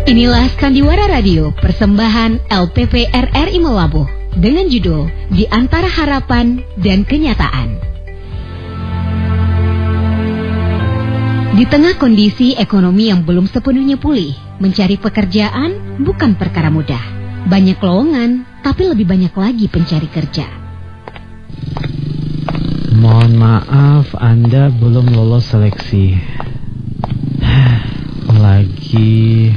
Inilah Sandiwara Radio, persembahan LPP RRI Melabuh dengan judul Di Antara Harapan dan Kenyataan. Di tengah kondisi ekonomi yang belum sepenuhnya pulih, mencari pekerjaan bukan perkara mudah. Banyak lowongan, tapi lebih banyak lagi pencari kerja. Mohon maaf, Anda belum lolos seleksi. Lagi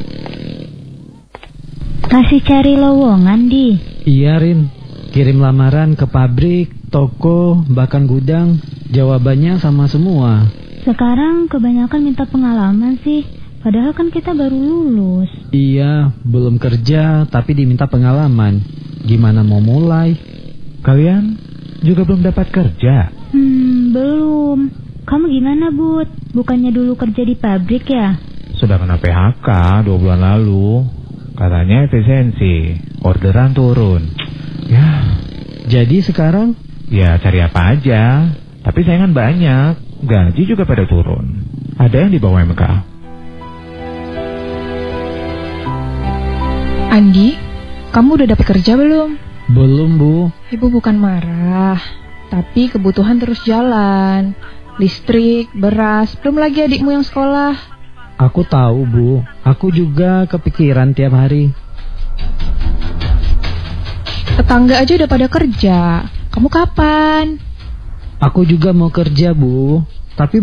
masih cari lowongan, Di? Iya, Rin. Kirim lamaran ke pabrik, toko, bahkan gudang. Jawabannya sama semua. Sekarang kebanyakan minta pengalaman sih. Padahal kan kita baru lulus. Iya, belum kerja tapi diminta pengalaman. Gimana mau mulai? Kalian juga belum dapat kerja? Belum. Kamu gimana, Bud? Bukannya dulu kerja di pabrik ya? Sudah kena PHK 2 bulan lalu. Katanya efisiensi, orderan turun. Ya, jadi sekarang? Ya cari apa aja. Tapi saingan banyak, gaji juga pada turun. Ada yang di bawah MK. Andi, kamu udah dapat kerja belum? Belum, Bu. Ibu bukan marah, tapi kebutuhan terus jalan. Listrik, beras, belum lagi adikmu yang sekolah. Aku tahu, Bu. Aku juga kepikiran tiap hari. Tetangga aja udah pada kerja. Kamu kapan? Aku juga mau kerja, Bu.